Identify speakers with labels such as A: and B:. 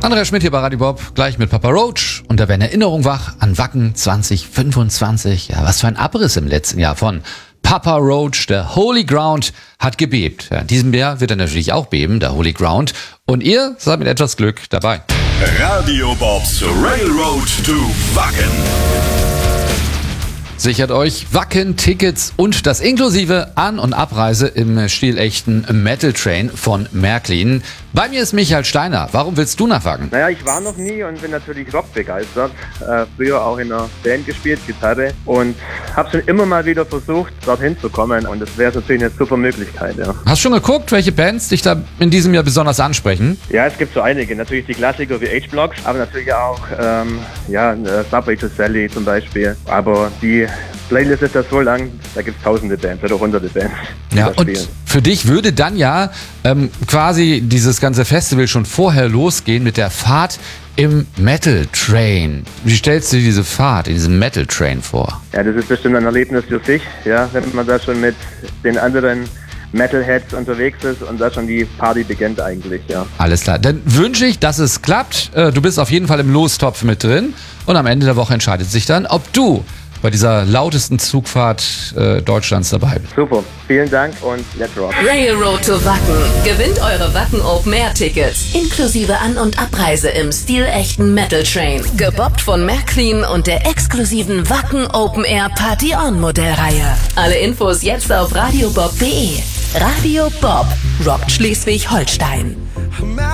A: Andreas Schmidt hier bei Radio Bob, gleich mit Papa Roach. Und da werden Erinnerungen wach an Wacken 2025. Ja, was für ein Abriss im letzten Jahr von Papa Roach. Der Holy Ground hat gebebt. Ja, in diesem Jahr wird er natürlich auch beben, der Holy Ground. Und ihr seid mit etwas Glück dabei.
B: Radio Bobs Railroad to Wacken.
A: Sichert euch Wacken-Tickets und das inklusive An- und Abreise im stilechten Metal Train von Märklin. Bei mir ist Michael Steiner. Warum willst du nach Wacken?
C: Naja, ich war noch nie und bin natürlich Rock begeistert. Früher auch in einer Band gespielt, Gitarre. Und habe schon immer mal wieder versucht, dorthin zu kommen. Und das wäre natürlich eine super Möglichkeit, ja.
A: Hast du schon geguckt, welche Bands dich da in diesem Jahr besonders ansprechen?
C: Ja, es gibt so einige. Natürlich die Klassiker wie H-Blocks, aber natürlich auch Subway to Sally zum Beispiel. Aber die Playlist ist das so lang, da gibt es tausende Bands oder hunderte Bands.
A: Ja, und für dich würde dann ja quasi dieses ganze Festival schon vorher losgehen mit der Fahrt im Metal Train. Wie stellst du dir diese Fahrt in diesem Metal Train vor?
C: Ja, das ist bestimmt ein Erlebnis für sich, ja, wenn man da schon mit den anderen Metalheads unterwegs ist und da schon die Party beginnt eigentlich, ja.
A: Alles klar, dann wünsche ich, dass es klappt. Du bist auf jeden Fall im Lostopf mit drin und am Ende der Woche entscheidet sich dann, ob du bei dieser lautesten Zugfahrt Deutschlands dabei bist.
C: Super, vielen Dank und let's rock.
D: Railroad to Wacken. Gewinnt eure Wacken Open Air Tickets. Inklusive An- und Abreise im stilechten Metal Train. Gebobbt von Märklin und der exklusiven Wacken Open Air Party On Modellreihe. Alle Infos jetzt auf radiobob.de. Radio Bob rockt Schleswig-Holstein.